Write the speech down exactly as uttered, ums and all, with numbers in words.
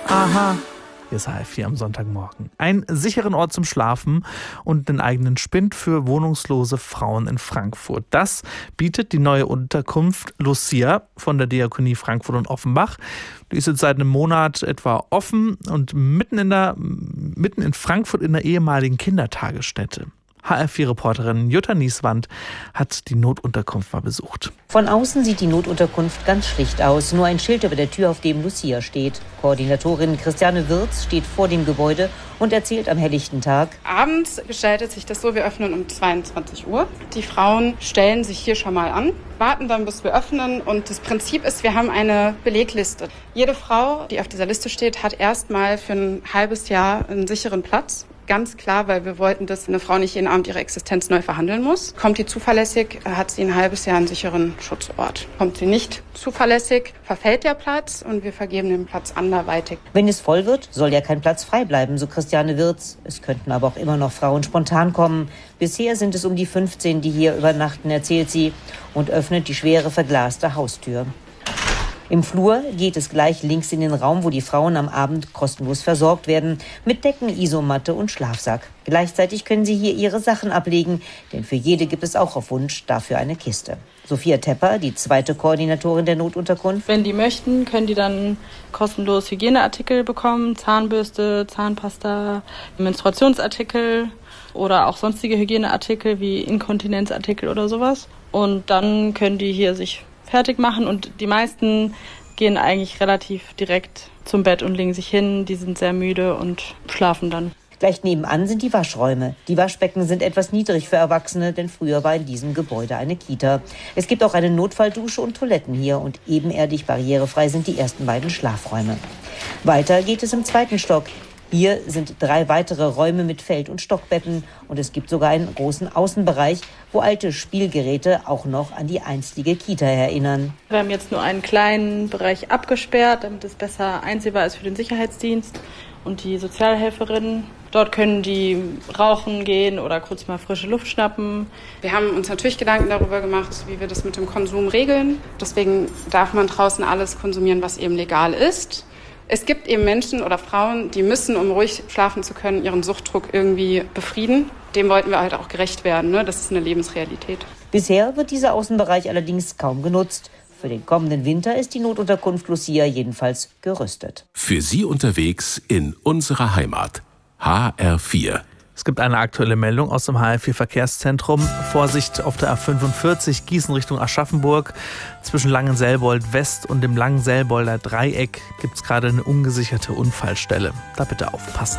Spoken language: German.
Aha. Hier ist H F vier am Sonntagmorgen. Einen sicheren Ort zum Schlafen und einen eigenen Spind für wohnungslose Frauen in Frankfurt. Das bietet die neue Unterkunft Lucia von der Diakonie Frankfurt und Offenbach. Die ist jetzt seit einem Monat etwa offen und mitten in, der, mitten in Frankfurt in der ehemaligen Kindertagesstätte. H F vier-Reporterin Jutta Nieswand hat die Notunterkunft mal besucht. Von außen sieht die Notunterkunft ganz schlicht aus. Nur ein Schild über der Tür, auf dem Lucia steht. Koordinatorin Christiane Wirz steht vor dem Gebäude und erzählt am helllichten Tag: Abends gestaltet sich das so, wir öffnen um zweiundzwanzig Uhr. Die Frauen stellen sich hier schon mal an, warten dann, bis wir öffnen. Und das Prinzip ist, wir haben eine Belegliste. Jede Frau, die auf dieser Liste steht, hat erstmal für ein halbes Jahr einen sicheren Platz. Ganz klar, weil wir wollten, dass eine Frau nicht jeden Abend ihre Existenz neu verhandeln muss. Kommt die zuverlässig, hat sie ein halbes Jahr einen sicheren Schutzort. Kommt sie nicht zuverlässig, verfällt der Platz und wir vergeben den Platz anderweitig. Wenn es voll wird, soll ja kein Platz frei bleiben, so Christiane Wirz. Es könnten aber auch immer noch Frauen spontan kommen. Bisher sind es um die fünfzehn, die hier übernachten, erzählt sie und öffnet die schwere verglaste Haustür. Im Flur geht es gleich links in den Raum, wo die Frauen am Abend kostenlos versorgt werden, mit Decken, Isomatte und Schlafsack. Gleichzeitig können sie hier ihre Sachen ablegen, denn für jede gibt es auch auf Wunsch dafür eine Kiste. Sophia Tepper, die zweite Koordinatorin der Notunterkunft. Wenn die möchten, können die dann kostenlos Hygieneartikel bekommen, Zahnbürste, Zahnpasta, Menstruationsartikel oder auch sonstige Hygieneartikel wie Inkontinenzartikel oder sowas. Und dann können die hier sich fertig machen und die meisten gehen eigentlich relativ direkt zum Bett und legen sich hin. Die sind sehr müde und schlafen dann. Gleich nebenan sind die Waschräume. Die Waschbecken sind etwas niedrig für Erwachsene, denn früher war in diesem Gebäude eine Kita. Es gibt auch eine Notfalldusche und Toiletten hier und ebenerdig barrierefrei sind die ersten beiden Schlafräume. Weiter geht es im zweiten Stock. Hier sind drei weitere Räume mit Feld- und Stockbetten und es gibt sogar einen großen Außenbereich, wo alte Spielgeräte auch noch an die einstige Kita erinnern. Wir haben jetzt nur einen kleinen Bereich abgesperrt, damit es besser einsehbar ist für den Sicherheitsdienst und die Sozialhelferinnen. Dort können die rauchen gehen oder kurz mal frische Luft schnappen. Wir haben uns natürlich Gedanken darüber gemacht, wie wir das mit dem Konsum regeln. Deswegen darf man draußen alles konsumieren, was eben legal ist. Es gibt eben Menschen oder Frauen, die müssen, um ruhig schlafen zu können, ihren Suchtdruck irgendwie befrieden. Dem wollten wir halt auch gerecht werden, ne? Das ist eine Lebensrealität. Bisher wird dieser Außenbereich allerdings kaum genutzt. Für den kommenden Winter ist die Notunterkunft Lucia jedenfalls gerüstet. Für Sie unterwegs in unserer Heimat. H R vier. Es gibt eine aktuelle Meldung aus dem H F vier-Verkehrszentrum. Vorsicht auf der A fünfundvierzig, Gießen Richtung Aschaffenburg. Zwischen Langenselbold West und dem Langenselbolder Dreieck gibt es gerade eine ungesicherte Unfallstelle. Da bitte aufpassen.